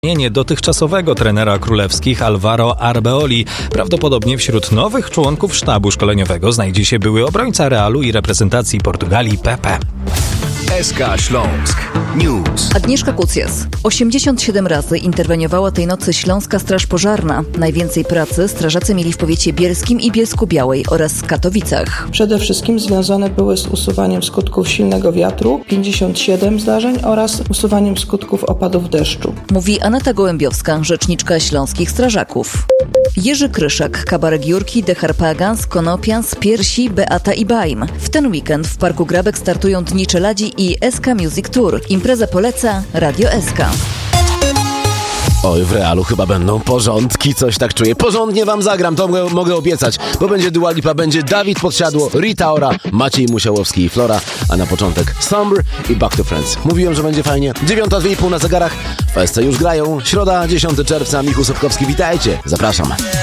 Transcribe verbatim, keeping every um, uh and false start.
Zmienienie dotychczasowego trenera królewskich Alvaro Arbeoli. Prawdopodobnie wśród nowych członków sztabu szkoleniowego znajdzie się były obrońca Realu i reprezentacji Portugalii Pepe. S K Śląsk News. Agnieszka Kucjas. osiemdziesiąt siedem razy interweniowała tej nocy Śląska Straż Pożarna. Najwięcej pracy strażacy mieli w powiecie bielskim i Bielsku-Białej oraz Katowicach. Przede wszystkim związane były z usuwaniem skutków silnego wiatru, pięćdziesiąt siedem zdarzeń, oraz usuwaniem skutków opadów deszczu. Mówi Aneta Gołębiowska, rzeczniczka śląskich strażaków. Jerzy Kryszak, Kabarek Jurki, The Harpagans, Konopians, Piersi, Beata i Bajm. W ten weekend w Parku Grabek startują Dni Czeladzi i S K Music Tour. Imprezę poleca Radio S K. Oj, w Realu chyba będą porządki, coś tak czuję. Porządnie wam zagram, to mogę, mogę obiecać, bo będzie Dua Lipa, będzie Dawid Podsiadło, Rita Ora, Maciej Musiałowski i Flora, a na początek Summer i Back to Friends. Mówiłem, że będzie fajnie. Dziewiąta, dwie i pół na zegarach. W S C już grają. Środa, dziesiątego czerwca, Michał Sobkowski, witajcie. Zapraszam.